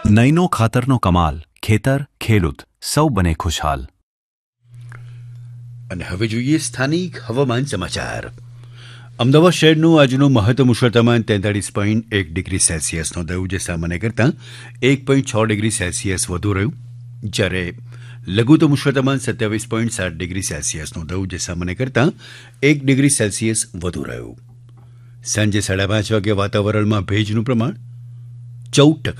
નઈનો ખાતરનો કમાલ, ખેતર ખેડૂત સૌ બને ખુશહાલ. અને હવે જોઈએ સ્થાનિક હવામાન સમાચાર. અમદાવાદ શહેરનું આજનું મહત્તમ ઉષ્ણ તાપમાન 43.1 ડિગ્રી સેલ્સિયસ નોંધાયું, જે સામાન્ય કરતાં 1.6 ડિગ્રી સેલ્સિયસ વધુ રહ્યું. જ્યારે લઘુત્તમ ઉષ્ણ તાપમાન 27.7 ડિગ્રી સેલ્સિયસ નોંધાયું, જે સામાન્ય કરતાં 1 ડિગ્રી સેલ્સિયસ વધુ રહ્યું. સાંજે 5:30 વાગે વાતાવરણમાં ભેજનું પ્રમાણ 14%.